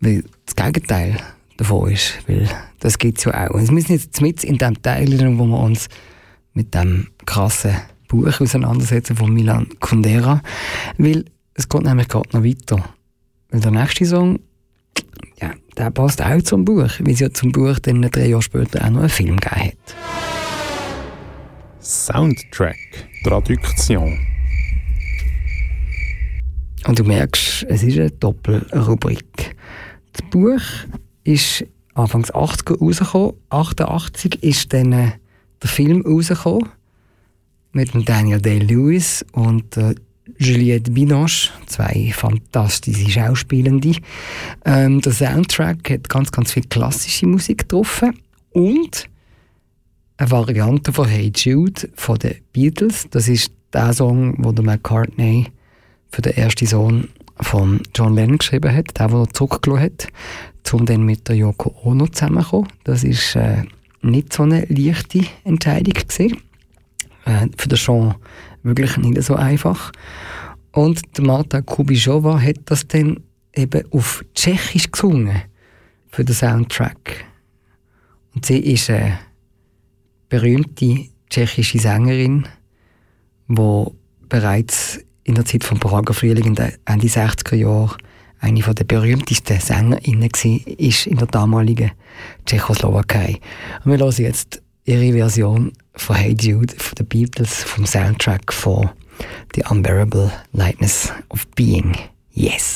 Weil das Gegenteil davon ist, weil das gibt es ja auch. Und wir sind jetzt mit in dem Teil, wo wir uns mit dem krassen Buch auseinandersetzen von Milan Kundera, weil es geht nämlich gerade noch weiter. Weil der nächste Song, ja, der passt auch zum Buch, weil es ja zum Buch dann 3 Jahre später auch noch einen Film gegeben hat. Soundtrack, Traduction. Und du merkst, es ist eine Doppelrubrik. Das Buch ist Anfangs 80er rausgekommen. 88 ist dann der Film rausgekommen mit dem Daniel Day-Lewis und Juliette Binoche, 2 fantastische Schauspielende. Der Soundtrack hat ganz, ganz viel klassische Musik getroffen und eine Variante von Hey Jude von den Beatles. Das ist der Song, wo der McCartney für den ersten Sohn von John Lennon geschrieben hat, der er zurückgelassen hat, um dann mit der Yoko Ono zusammenzukommen. Das war nicht so eine leichte Entscheidung gewesen. Für den Jean wirklich nicht so einfach. Und der Marta Kubišová hat das dann eben auf Tschechisch gesungen für den Soundtrack. Und sie ist eine berühmte tschechische Sängerin, die bereits in der Zeit vom Prager Frühling in den Ende 60er Jahren eine der berühmtesten SängerInnen war in der damaligen Tschechoslowakei. Und wir hören jetzt ihre Version von Hey Jude von den Beatles vom Soundtrack von The Unbearable Lightness of Being. Yes!